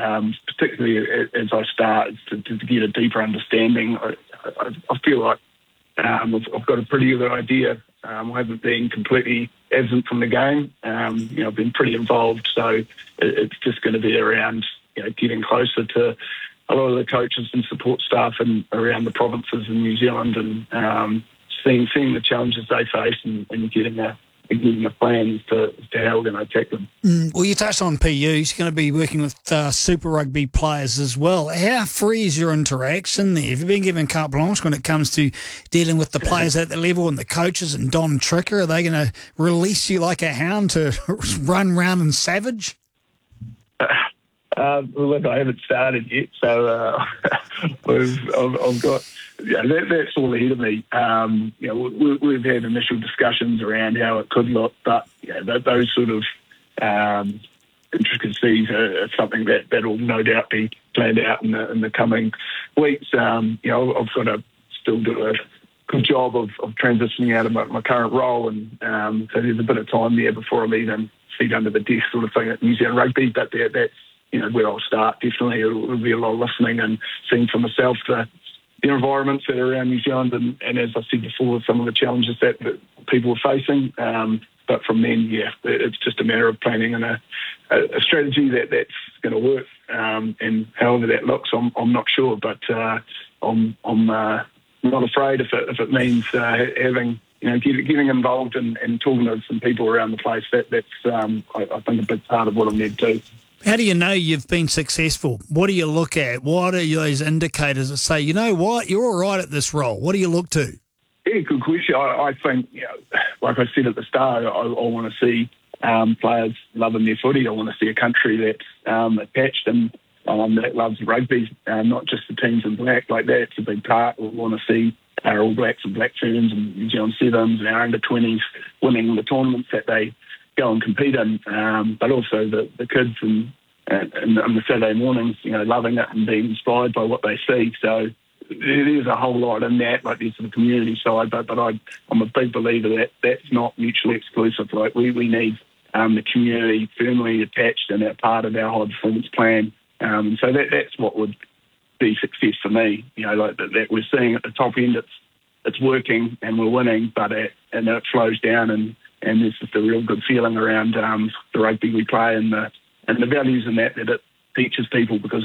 particularly as I start, to get a deeper understanding. I feel like I've got a pretty good idea. I haven't been completely absent from the game. I've been pretty involved, so it's just going to be around getting closer to a lot of the coaches and support staff and around the provinces in New Zealand, and seeing the challenges they face and getting a plan to how we're going to attack them. Well, you touched on PU. You're going to be working with Super Rugby players as well. How free is your interaction there? Have you been given carte blanche when it comes to dealing with the players at the level and the coaches and Don Tricker? Are they going to release you like a hound to run round and savage? Look, I haven't started yet, so I've got that's all ahead of me. We've had initial discussions around how it could look, but those sort of intricacies are something that'll no doubt be planned out in the coming weeks. I've got to still do a good job of transitioning out of my current role, and so there's a bit of time there before I'm even feet under the desk sort of thing at New Zealand Rugby, but that's where I'll start. Definitely it'll be a lot of listening and seeing for myself the environments that are around New Zealand, and as I said before, some of the challenges that people are facing. But from then, it's just a matter of planning and a strategy that's going to work. And however that looks, I'm not sure, but I'm not afraid if it means having getting involved and talking to some people around the place. That's I think a big part of what I'm there to do. How do you know you've been successful? What do you look at? What are those indicators that say, you know what, you're all right at this role? What do you look to? Yeah, good question. I think, like I said at the start, I want to see players loving their footy. I want to see a country that's attached and that loves rugby, not just the teams in black. Like that's a big part. We want to see our All Blacks and Black Ferns and New Zealand Sevens and our under-20s winning the tournaments that they go and compete in, but also the kids and the Saturday mornings, loving it and being inspired by what they see. So there's a whole lot in that, like there's the community side, but I'm a big believer that that's not mutually exclusive. Like we need the community firmly attached and that part of our high performance plan. So that's what would be success for me. That we're seeing at the top end, it's working and we're winning, but and it flows down and there's just a real good feeling around the rugby we play and the values in that it teaches people, because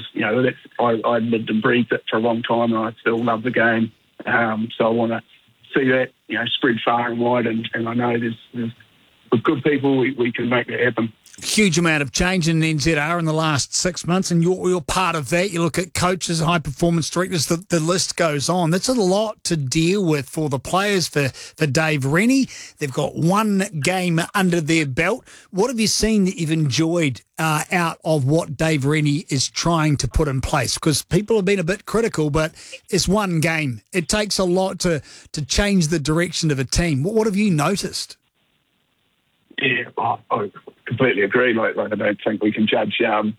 I lived and breathed it for a long time and I still love the game. So I want to see that spread far and wide, and I know there's with good people we can make that happen. Huge amount of change in NZR in the last 6 months, and you're part of that. You look at coaches, high performance directors, the list goes on. That's a lot to deal with for the players, for Dave Rennie. They've got one game under their belt. What have you seen that you've enjoyed out of what Dave Rennie is trying to put in place? Because people have been a bit critical, but it's one game. It takes a lot to change the direction of a team. What have you noticed? Yeah, I completely agree. Like I don't think we can judge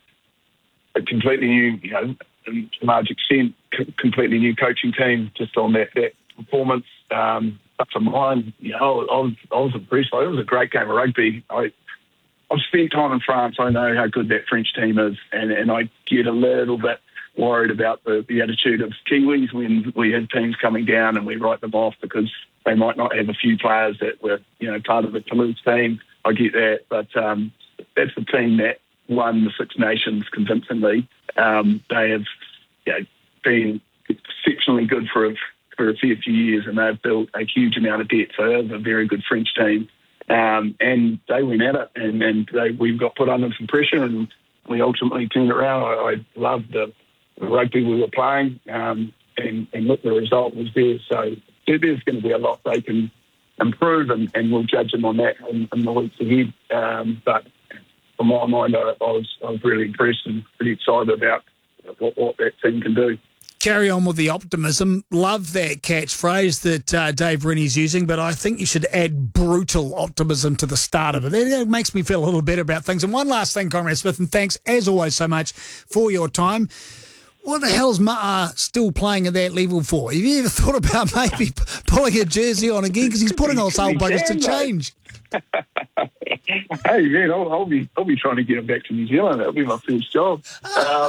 a completely new, to a large extent, completely new coaching team just on that performance. But for mine, I was impressed. It was a great game of rugby. I've spent time in France. I know how good that French team is, and I get a little bit worried about the attitude of Kiwis when we have teams coming down and we write them off because they might not have a few players that were, part of the Toulouse team. I get that, but that's the team that won the Six Nations convincingly. They have been exceptionally good for a fair few years, and they've built a huge amount of debt. So they're a very good French team, and they went at it, and we got put under some pressure, and we ultimately turned it around. I loved the rugby we were playing, and look, the result was there. So there's going to be a lot they can improve, and we'll judge them on that in the weeks ahead. But from my mind, I was really impressed and pretty excited about what that team can do. Carry on with the optimism. Love that catchphrase that Dave Rennie's using, but I think you should add brutal optimism to the start of it. It makes me feel a little better about things. And one last thing, Conrad Smith, and thanks as always so much for your time. What the hell's Ma'a still playing at that level for? Have you ever thought about maybe pulling a jersey on again? Because he's putting on whole budgets to change. Hey, man, I'll be trying to get him back to New Zealand. That'll be my first job.